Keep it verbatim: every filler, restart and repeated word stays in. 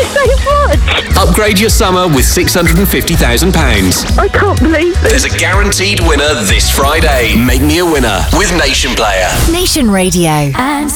so much. Upgrade your summer with six hundred fifty thousand pounds. I can't believe it. There's a guaranteed winner this Friday. Make me a winner with Nation Player. Nation Radio. And